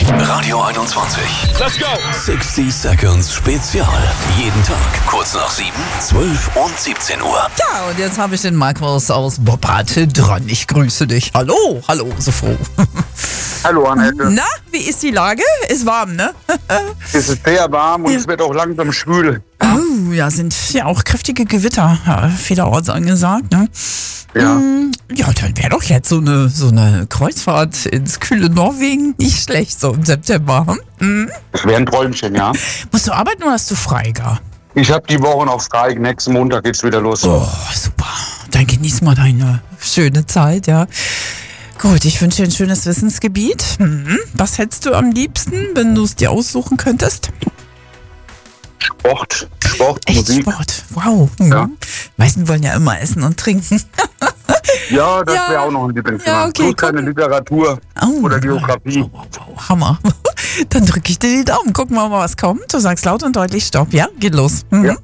Radio 21. Let's go! 60 Seconds Spezial. Jeden Tag kurz nach 7, 12 und 17 Uhr. Ja, und jetzt habe ich den Markus aus Boppate dran. Ich grüße dich. Hallo, so froh. Hallo Annette. Na, wie ist die Lage? Ist warm, ne? Es ist sehr warm und es wird auch langsam schwül. Oh, ja, sind ja auch kräftige Gewitter vielerorts angesagt, ne? Ja. Ja, dann wäre doch jetzt so eine Kreuzfahrt ins kühle Norwegen nicht schlecht, so im September. Es wäre ein Träumchen, ja. Musst du arbeiten oder hast du frei, gar? Ich habe die Woche noch frei. Nächsten Montag geht's wieder los. Oh, super. Dann genieß mal deine schöne Zeit, ja. Gut, ich wünsche dir ein schönes Wissensgebiet. Was hättest du am liebsten, wenn du es dir aussuchen könntest? Sport, Echt Musik. Sport, wow. Ja. Meisten wollen ja immer essen und trinken. Ja, das Ja. wäre auch noch ein Lieblingsthema. Ja, okay, Bloß keine guck. Literatur oder Geografie. Wow, Hammer. Dann drücke ich dir die Daumen. Gucken wir mal, was kommt. Du sagst laut und deutlich Stopp. Ja, geht los. Ja.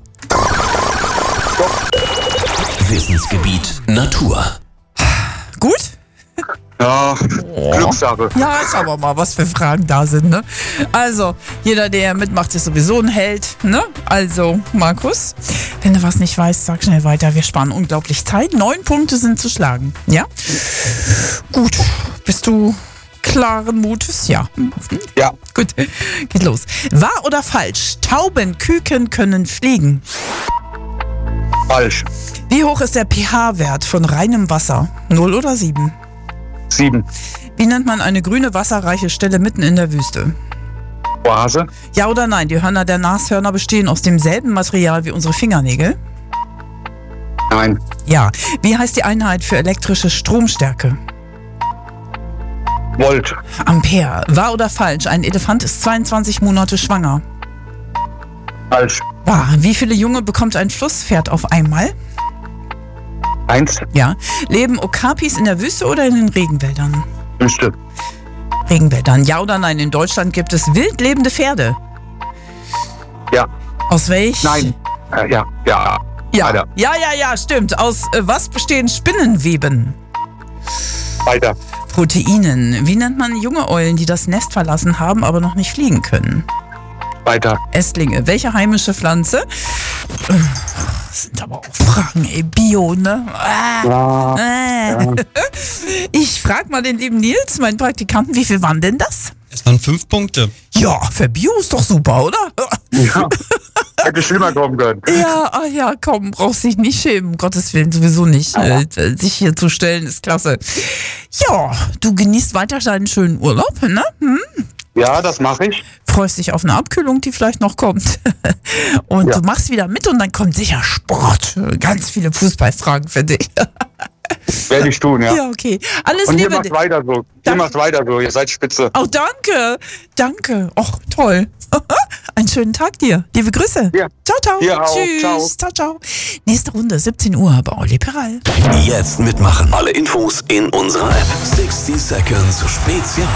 Wissensgebiet Natur. Gut? Ja, Glückssache. Ja, schauen wir mal, was für Fragen da sind, ne? Also, jeder, der mitmacht, ist sowieso ein Held, ne? Also, Markus, wenn du was nicht weißt, sag schnell weiter. Wir sparen unglaublich Zeit. 9 Punkte sind zu schlagen, ja? Gut. Bist du klaren Mutes? Ja. Ja, Gut, geht los. Wahr oder falsch? Taubenküken können fliegen. falsch. Wie hoch ist der pH-Wert von reinem Wasser? 0 oder 7? 7. Wie nennt man eine grüne, wasserreiche Stelle mitten in der Wüste? Oase. Ja oder nein? Die Hörner der Nashörner bestehen aus demselben Material wie unsere Fingernägel? Nein. Ja. Wie heißt die Einheit für elektrische Stromstärke? Volt. Ampere. Wahr oder falsch? Ein Elefant ist 22 Monate schwanger. Falsch. Wahr. Wie viele Junge bekommt ein Flusspferd auf einmal? 1. Ja. Leben Okapis in der Wüste oder in den Regenwäldern? Wüste. Regenwäldern. Ja oder nein? In Deutschland gibt es wild lebende Pferde. Ja. Aus welch? Nein. Ja. Ja. Weiter. Ja, stimmt. Aus was bestehen Spinnenweben? Weiter. Proteinen. Wie nennt man junge Eulen, die das Nest verlassen haben, aber noch nicht fliegen können? Weiter. Ästlinge. Welche heimische Pflanze? Das sind aber auch Fragen, ey. Bio, ne? Ja. Ich frag mal den lieben Nils, meinen Praktikanten, wie viel waren denn das? Es waren 5 Punkte. Ja, für Bio ist doch super, oder? Ja. Hätte schlimmer kommen können. Ja, komm, brauchst dich nicht schämen, um Gottes Willen sowieso nicht. Sich hier zu stellen ist klasse. Ja, du genießt weiter deinen schönen Urlaub, ne? Ja, das mache ich. Freust dich auf eine Abkühlung, die vielleicht noch kommt. Und Ja. du machst wieder mit und dann kommt sicher Sport. Ganz viele Fußballfragen für dich. Werde ich tun, ja. Ja, okay. Alles Und ihr Liebe. macht weiter so. Ihr macht weiter so. Ihr seid spitze. Oh, danke. Och, toll. Einen schönen Tag dir. Liebe Grüße. Ja. Ciao. Dir auch. Tschüss. Ciao. Nächste Runde, 17 Uhr bei Olli Peral. Jetzt mitmachen. Alle Infos in unserer App. 60 Seconds Spezial.